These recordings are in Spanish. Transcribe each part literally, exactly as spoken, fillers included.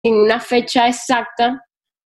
en una fecha exacta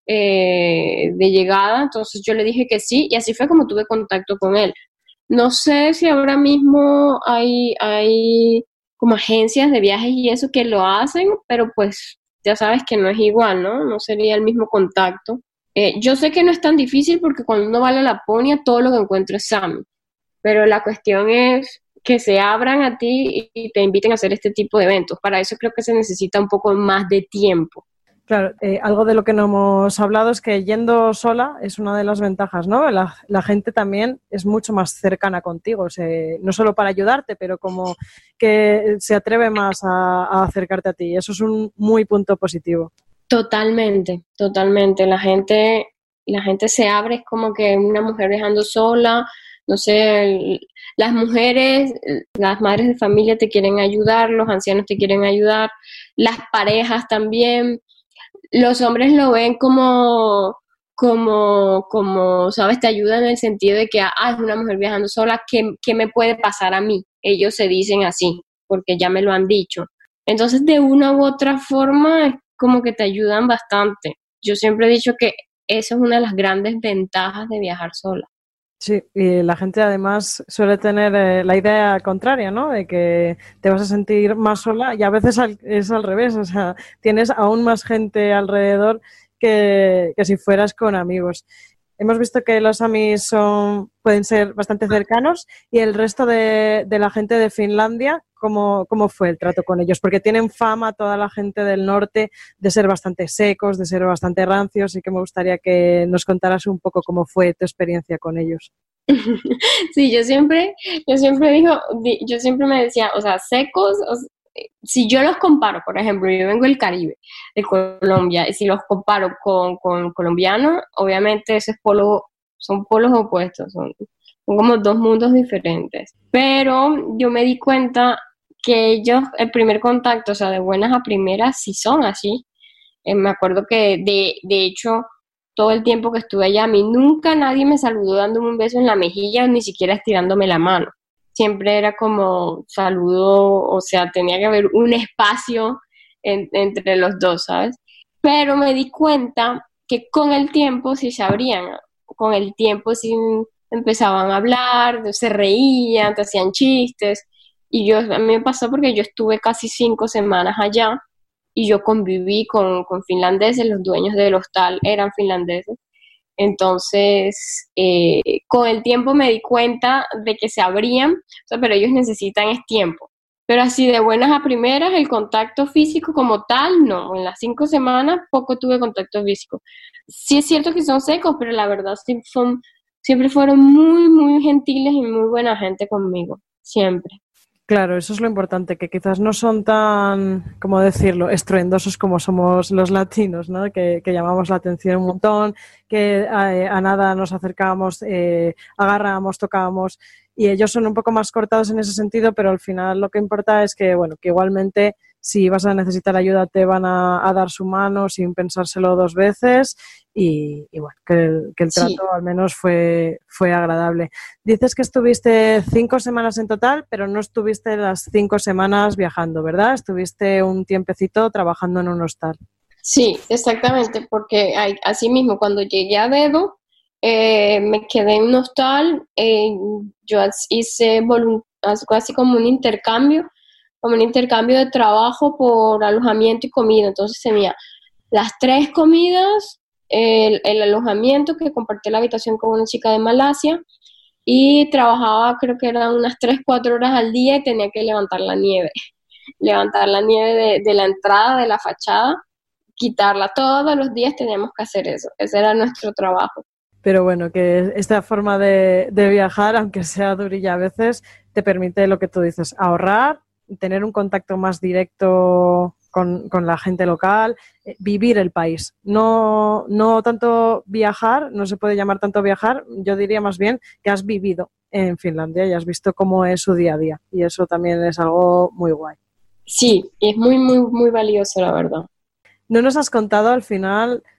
eh, de llegada, entonces yo le dije que sí y así fue como tuve contacto con él. No sé si ahora mismo hay, hay como agencias de viajes y eso que lo hacen, pero pues ya sabes que no es igual, ¿no? No sería el mismo contacto. Eh, yo sé que no es tan difícil porque cuando uno va a la Laponia todo lo que encuentro es Sami, pero la cuestión es que se abran a ti y te inviten a hacer este tipo de eventos. Para eso creo que se necesita un poco más de tiempo. Claro, eh, algo de lo que no hemos hablado es que yendo sola es una de las ventajas, ¿no? La, la gente también es mucho más cercana contigo, se, no solo para ayudarte, pero como que se atreve más a, a acercarte a ti. Eso es un muy punto positivo. Totalmente, totalmente. La gente, la gente se abre, es como que una mujer viajando sola, no sé, el- las mujeres, las madres de familia te quieren ayudar, los ancianos te quieren ayudar, las parejas también. Los hombres lo ven como, como, como, sabes, te ayuda en el sentido de que, ah, es una mujer viajando sola, ¿qué, qué me puede pasar a mí? Ellos se dicen así, porque ya me lo han dicho. Entonces, de una u otra forma, es como que te ayudan bastante. Yo siempre he dicho que eso es una de las grandes ventajas de viajar sola. Sí, y la gente además suele tener eh, la idea contraria, ¿no? De que te vas a sentir más sola y a veces al- es al revés, o sea, tienes aún más gente alrededor que, que si fueras con amigos. Hemos visto que los amis son, pueden ser bastante cercanos y el resto de, de la gente de Finlandia, ¿cómo, cómo fue el trato con ellos? Porque tienen fama toda la gente del norte de ser bastante secos, de ser bastante rancios y que me gustaría que nos contaras un poco cómo fue tu experiencia con ellos. Sí, yo siempre, yo siempre digo, di- yo siempre me decía, o sea, secos, o s- eh, si yo los comparo, por ejemplo, yo vengo del Caribe, de Colombia, y si los comparo con, con colombianos, obviamente ese es polo, son polos opuestos, son, son como dos mundos diferentes. Pero yo me di cuenta que ellos, el primer contacto, o sea, de buenas a primeras, sí son así. Eh, me acuerdo que de, de hecho todo el tiempo que estuve allá, a mí nunca nadie me saludó dándome un beso en la mejilla, ni siquiera estirándome la mano. Siempre era como saludo, o sea, tenía que haber un espacio en- entre los dos, ¿sabes? Pero me di cuenta que con el tiempo sí se abrían, con el tiempo sí empezaban a hablar, se reían, te hacían chistes. Y yo, a mí me pasó porque yo estuve casi cinco semanas allá y yo conviví con, con finlandeses, los dueños del hostal eran finlandeses. Entonces, eh, con el tiempo me di cuenta de que se abrían, o sea, pero ellos necesitan es tiempo. Pero así de buenas a primeras, el contacto físico como tal, no. En las cinco semanas poco tuve contacto físico. Sí es cierto que son secos, pero la verdad sí son, siempre fueron muy, muy gentiles y muy buena gente conmigo, siempre. Claro, eso es lo importante, que quizás no son tan, ¿cómo decirlo?, estruendosos como somos los latinos, ¿no? Que, que llamamos la atención un montón, que a, a nada nos acercamos, eh, agarramos, tocamos, y ellos son un poco más cortados en ese sentido, pero al final lo que importa es que, bueno, que igualmente si vas a necesitar ayuda te van a, a dar su mano sin pensárselo dos veces y, y bueno, que el, que el Sí. trato al menos fue, fue agradable. Dices que estuviste cinco semanas en total, pero no estuviste las cinco semanas viajando, ¿verdad? Estuviste un tiempecito trabajando en un hostal. Sí, exactamente, porque hay- así mismo cuando llegué a Dedo, eh, me quedé en un hostal, eh, yo as- hice volun- as- casi como un intercambio, como un intercambio de trabajo por alojamiento y comida, entonces tenía las tres comidas, el, el alojamiento que compartí la habitación con una chica de Malasia y trabajaba creo que eran unas tres cuatro horas al día y tenía que levantar la nieve, levantar la nieve de de la entrada, de la fachada, quitarla. Todos los días teníamos que hacer eso. Ese era nuestro trabajo. Pero bueno, que esta forma de, de viajar, aunque sea durilla a veces, te permite lo que tú dices, ahorrar, tener un contacto más directo con, con la gente local, eh, vivir el país. No, no tanto viajar, no se puede llamar tanto viajar, yo diría más bien que has vivido en Finlandia y has visto cómo es su día a día. Y eso también es algo muy guay. Sí, y es muy, muy, muy valioso, la verdad. No nos has contado al final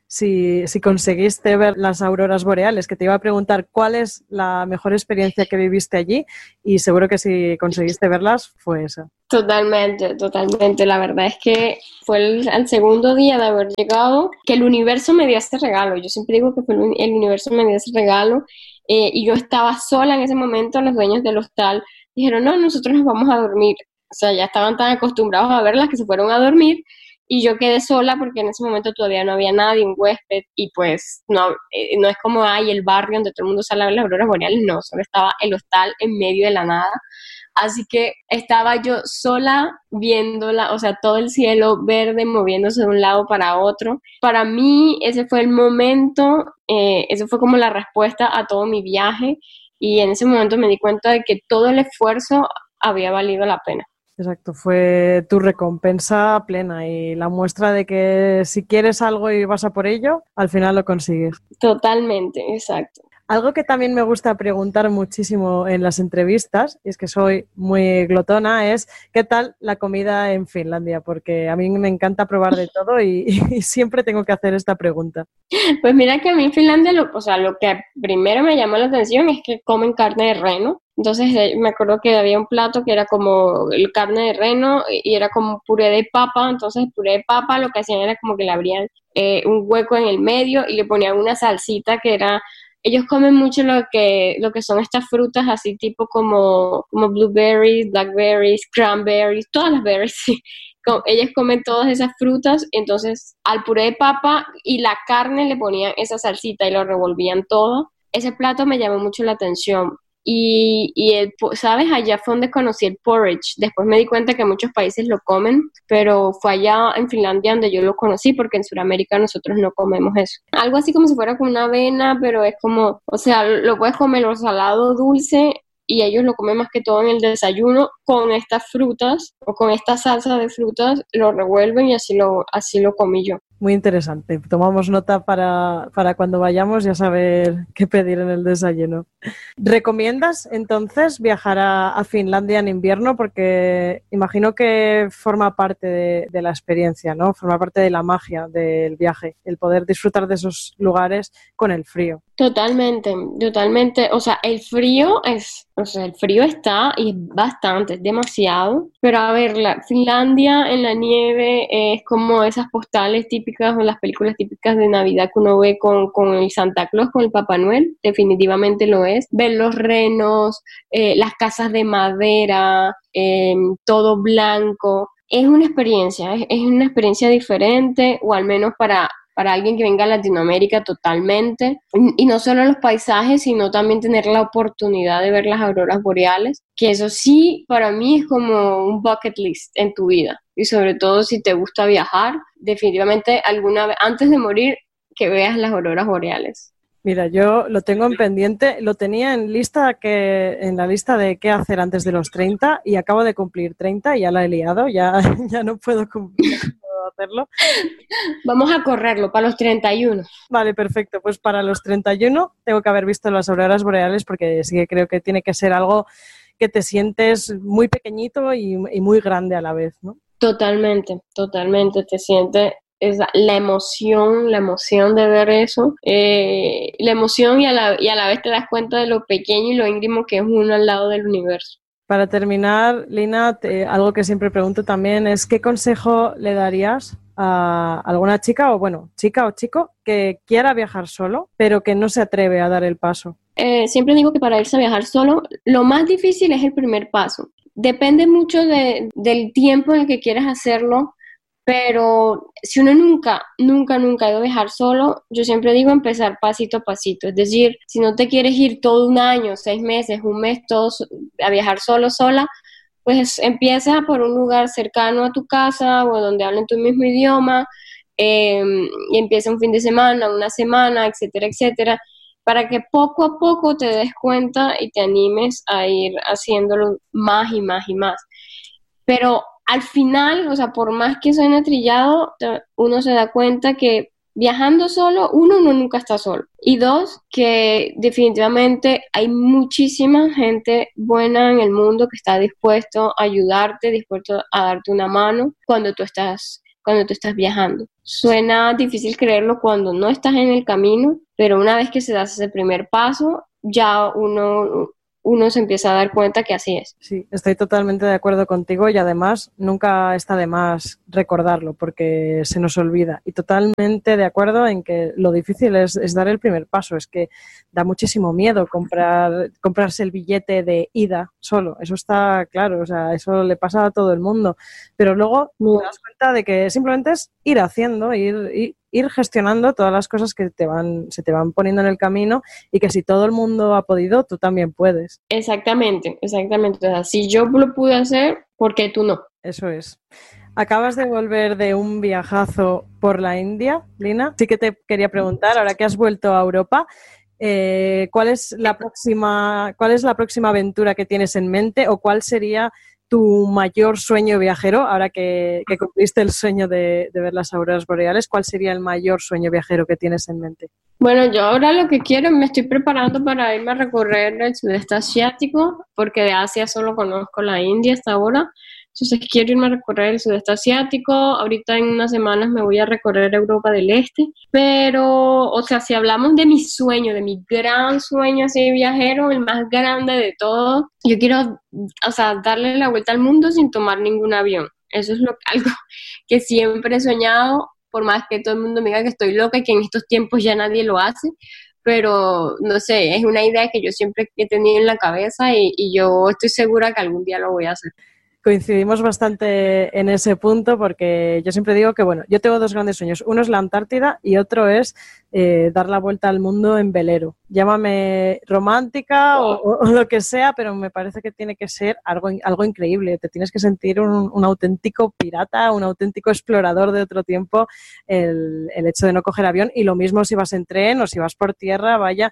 si, si conseguiste ver las auroras boreales, que te iba a preguntar cuál es la mejor experiencia que viviste allí y seguro que si conseguiste verlas fue esa. Totalmente, totalmente. La verdad es que fue el, el segundo día de haber llegado que el universo me dio este regalo. Yo siempre digo que fue el, el universo me dio ese regalo eh, y yo estaba sola en ese momento. Los dueños del hostal dijeron, no, nosotros nos vamos a dormir. O sea, ya estaban tan acostumbrados a verlas que se fueron a dormir y yo quedé sola porque en ese momento todavía no había nadie, un huésped, y pues no, eh, no es como hay el barrio donde todo el mundo sale a ver las auroras boreales, no, solo estaba el hostal en medio de la nada. Así que estaba yo sola viéndola, o sea, todo el cielo verde moviéndose de un lado para otro. Para mí ese fue el momento, eh, ese fue como la respuesta a todo mi viaje y en ese momento me di cuenta de que todo el esfuerzo había valido la pena. Exacto, fue tu recompensa plena y la muestra de que si quieres algo y vas a por ello, al final lo consigues. Totalmente, exacto. Algo que también me gusta preguntar muchísimo en las entrevistas, y es que soy muy glotona, es ¿qué tal la comida en Finlandia? Porque a mí me encanta probar de todo y, y siempre tengo que hacer esta pregunta. Pues mira que a mí en Finlandia, lo, o sea, lo que primero me llamó la atención es que comen carne de reno. Entonces eh, me acuerdo que había un plato que era como el carne de reno y era como puré de papa. Entonces el puré de papa lo que hacían era como que le abrían eh, un hueco en el medio y le ponían una salsita que era... Ellos comen mucho lo que, lo que son estas frutas así tipo como, como blueberries, blackberries, cranberries, todas las berries. Ellas comen todas esas frutas, entonces al puré de papa y la carne le ponían esa salsita y lo revolvían todo. Ese plato me llamó mucho la atención. Y, y el, ¿sabes? Allá fue donde conocí el porridge. Después me di cuenta que muchos países lo comen, pero fue allá en Finlandia donde yo lo conocí, porque en Sudamérica nosotros no comemos eso. Algo así como si fuera con una avena, pero es como, o sea, lo puedes comer lo salado, dulce, y ellos lo comen más que todo en el desayuno con estas frutas o con esta salsa de frutas, lo revuelven y así lo, así lo comí yo. Muy interesante. Tomamos nota para, para cuando vayamos ya saber qué pedir en el desayuno. ¿Recomiendas entonces viajar a, a Finlandia en invierno? Porque imagino que forma parte de, de la experiencia, ¿no? Forma parte de la magia del viaje, el poder disfrutar de esos lugares con el frío. Totalmente, totalmente. O sea, el frío es, o sea, el frío está y es bastante, es demasiado. Pero a ver, la Finlandia en la nieve es como esas postales típicas o las películas típicas de Navidad que uno ve con, con el Santa Claus, con el Papá Noel. Definitivamente lo es. Ver los renos, eh, las casas de madera, eh, todo blanco. Es una experiencia, es, es una experiencia diferente, o al menos para para alguien que venga a Latinoamérica totalmente, y no solo los paisajes, sino también tener la oportunidad de ver las auroras boreales, que eso sí, para mí es como un bucket list en tu vida, y sobre todo si te gusta viajar, definitivamente alguna vez, antes de morir, que veas las auroras boreales. Mira, yo lo tengo en pendiente, lo tenía en lista que en la lista de qué hacer antes de los treinta y acabo de cumplir treinta y ya la he liado, ya, ya no puedo cumplir. Hacerlo. Vamos a correrlo para los treinta y uno. Vale, perfecto. Pues para los treinta y uno tengo que haber visto las auroras boreales porque sí que creo que tiene que ser algo que te sientes muy pequeñito y, y muy grande a la vez, ¿no? Totalmente, totalmente. Te sientes esa, la emoción, la emoción de ver eso, eh, la emoción y a, la, y a la vez te das cuenta de lo pequeño y lo íngrimo que es uno al lado del universo. Para terminar, Lina, te, algo que siempre pregunto también es ¿qué consejo le darías a alguna chica o, bueno, chica o chico que quiera viajar solo, pero que no se atreve a dar el paso? Eh, siempre digo que para irse a viajar solo, lo más difícil es el primer paso. Depende mucho de, del tiempo en el que quieras hacerlo, pero si uno nunca, nunca, nunca ha ido a viajar solo, yo siempre digo empezar pasito a pasito. Es decir, si no te quieres ir todo un año, seis meses, un mes, todos a viajar solo, sola, pues empieza por un lugar cercano a tu casa o donde hablen tu mismo idioma, eh, y empieza un fin de semana, una semana, etcétera, etcétera, para que poco a poco te des cuenta y te animes a ir haciéndolo más y más y más. Pero al final, o sea, por más que suene trillado, uno se da cuenta que viajando solo, uno, uno nunca está solo. Y dos, que definitivamente hay muchísima gente buena en el mundo que está dispuesto a ayudarte, dispuesto a darte una mano cuando tú estás cuando tú estás viajando. Suena difícil creerlo cuando no estás en el camino, pero una vez que se da ese primer paso, ya uno, uno se empieza a dar cuenta que así es. Sí, estoy totalmente de acuerdo contigo y además nunca está de más recordarlo porque se nos olvida. Y totalmente de acuerdo en que lo difícil es, es dar el primer paso. Es que da muchísimo miedo comprar, comprarse el billete de ida solo. Eso está claro, o sea, eso le pasa a todo el mundo. Pero luego te das cuenta de que simplemente es ir haciendo, ir, ir ir gestionando todas las cosas que te van, se te van poniendo en el camino y que si todo el mundo ha podido, tú también puedes. Exactamente, exactamente. O sea, si yo lo pude hacer, ¿por qué tú no? Eso es. Acabas de volver de un viajazo por la India, Lina. Sí que te quería preguntar, ahora que has vuelto a Europa, eh, ¿cuál es la próxima, cuál es la próxima aventura que tienes en mente o cuál sería tu mayor sueño viajero, ahora que, que cumpliste el sueño de, de ver las auroras boreales? ¿Cuál sería el mayor sueño viajero que tienes en mente? Bueno, yo ahora lo que quiero, me estoy preparando para irme a recorrer el sudeste asiático, porque de Asia solo conozco la India hasta ahora. Entonces quiero irme a recorrer el sudeste asiático. Ahorita en unas semanas me voy a recorrer Europa del Este. Pero, o sea, si hablamos de mi sueño, de mi gran sueño así viajero, el más grande de todos, yo quiero, o sea, darle la vuelta al mundo sin tomar ningún avión. Eso es lo, algo que siempre he soñado, por más que todo el mundo me diga que estoy loca y que en estos tiempos ya nadie lo hace. Pero, no sé, es una idea que yo siempre he tenido en la cabeza y, y yo estoy segura que algún día lo voy a hacer. Coincidimos bastante en ese punto porque yo siempre digo que, bueno, yo tengo dos grandes sueños. Uno es la Antártida y otro es eh, dar la vuelta al mundo en velero. Llámame romántica wow. o, o lo que sea, pero me parece que tiene que ser algo, algo increíble. Te tienes que sentir un, un auténtico pirata, un auténtico explorador de otro tiempo, el, el hecho de no coger avión. Y lo mismo si vas en tren o si vas por tierra, vaya,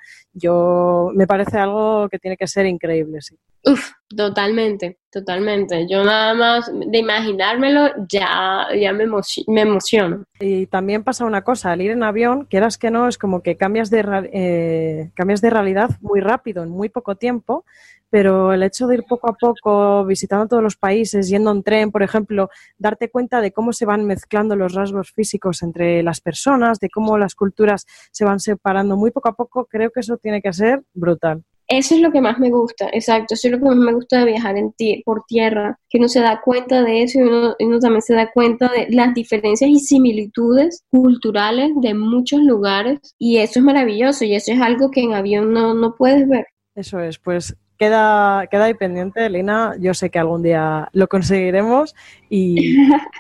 yo me parece algo que tiene que ser increíble, sí. Uf, totalmente, totalmente. Yo nada más de imaginármelo ya, ya me, emoc- me emociono. Y también pasa una cosa, al ir en avión, quieras que no, es como que cambias de, eh, cambias de realidad muy rápido, en muy poco tiempo, pero el hecho de ir poco a poco, visitando todos los países, yendo en tren, por ejemplo, darte cuenta de cómo se van mezclando los rasgos físicos entre las personas, de cómo las culturas se van separando muy poco a poco, creo que eso tiene que ser brutal. Eso es lo que más me gusta, exacto, eso es lo que más me gusta de viajar en ti, por tierra, que uno se da cuenta de eso y uno, uno también se da cuenta de las diferencias y similitudes culturales de muchos lugares y eso es maravilloso y eso es algo que en avión no, no puedes ver. Eso es, pues queda, queda ahí pendiente, Lina, yo sé que algún día lo conseguiremos y...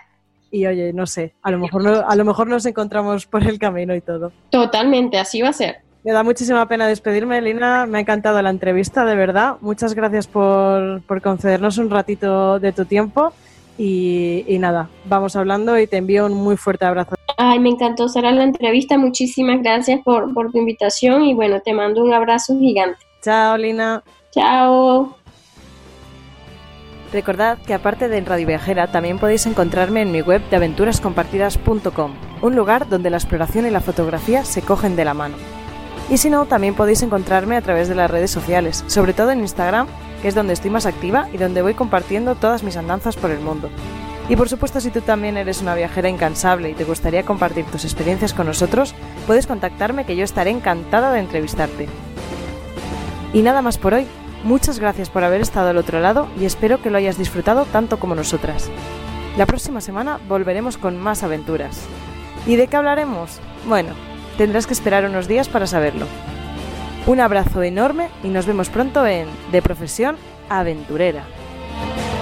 Y oye, no sé, a lo mejor no, a lo mejor nos encontramos por el camino y todo. Totalmente, así va a ser. Me da muchísima pena despedirme, Lina. Me ha encantado la entrevista, de verdad. Muchas gracias por, por concedernos un ratito de tu tiempo. Y, y nada, vamos hablando y te envío un muy fuerte abrazo. Ay, me encantó, Sara, la entrevista. Muchísimas gracias por, por tu invitación y bueno, te mando un abrazo gigante. Chao, Lina. Chao. Recordad que aparte de en Radio Viajera también podéis encontrarme en mi web de aventuras compartidas punto com, un lugar donde la exploración y la fotografía se cogen de la mano. Y si no, también podéis encontrarme a través de las redes sociales, sobre todo en Instagram, que es donde estoy más activa y donde voy compartiendo todas mis andanzas por el mundo. Y por supuesto, si tú también eres una viajera incansable y te gustaría compartir tus experiencias con nosotros, puedes contactarme que yo estaré encantada de entrevistarte. Y nada más por hoy. Muchas gracias por haber estado al otro lado y espero que lo hayas disfrutado tanto como nosotras. La próxima semana volveremos con más aventuras. ¿Y de qué hablaremos? Bueno, tendrás que esperar unos días para saberlo. Un abrazo enorme y nos vemos pronto en De Profesión Aventurera.